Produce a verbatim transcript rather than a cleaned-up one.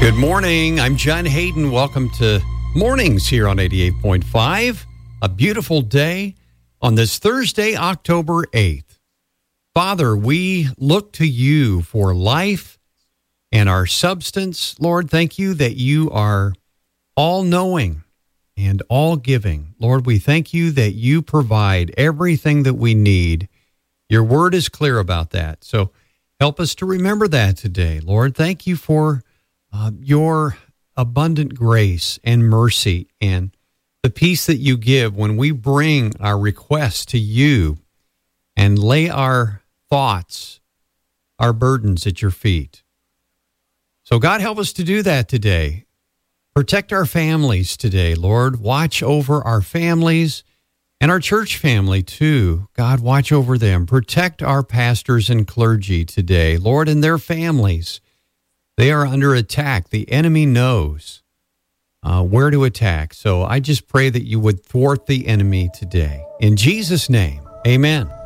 Good morning. I'm John Hayden. Welcome to Mornings here on eighty-eight point five. A beautiful day on this Thursday, October eighth. Father, we look to you for life and our substance. Lord, thank you that you are all-knowing and all-giving. Lord, we thank you that you provide everything that we need. Your word is clear about that. So help us to remember that today. Lord, thank you for Uh, your abundant grace and mercy and the peace that you give when we bring our requests to you and lay our thoughts, our burdens at your feet. So God, help us to do that today. Protect our families today, Lord. Watch over our families and our church family too. God, watch over them. Protect our pastors and clergy today, Lord, and their families. They are under attack. The enemy knows uh, where to attack. So I just pray that you would thwart the enemy today. In Jesus' name, amen.